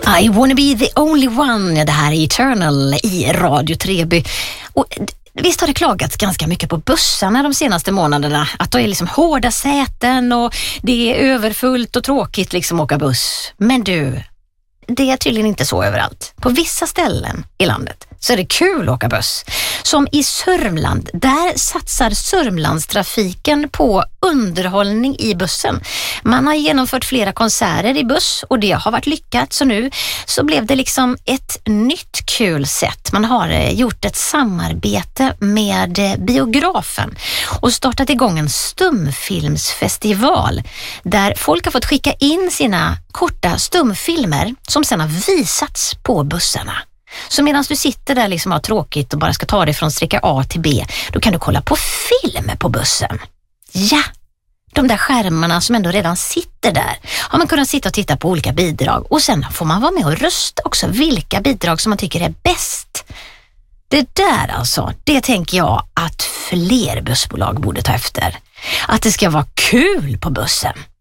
I wanna be the only one. Det här är Eternal i Radio Treby. Och visst har det klagats ganska mycket på bussarna de senaste månaderna. Att det är liksom hårda säten och det är överfullt och tråkigt liksom åka buss. Men du, det är tydligen inte så överallt. På vissa ställen i landet så är det kul att åka buss. Som i Sörmland, där satsar Sörmlandstrafiken på underhållning i bussen. Man har genomfört flera konserter i buss och det har varit lyckat. Så nu så blev det liksom ett nytt kul sätt. Man har gjort ett samarbete med biografen och startat igång en stumfilmsfestival där folk har fått skicka in sina korta stumfilmer som sedan har visats på bussarna. Så medan du sitter där liksom och har tråkigt och bara ska ta dig från sträcka A till B, då kan du kolla på film på bussen. Ja, de där skärmarna som ändå redan sitter där har man kunnat sitta och titta på olika bidrag och sen får man vara med och rösta också vilka bidrag som man tycker är bäst. Det där alltså, det tänker jag att fler bussbolag borde ta efter. Att det ska vara kul på bussen.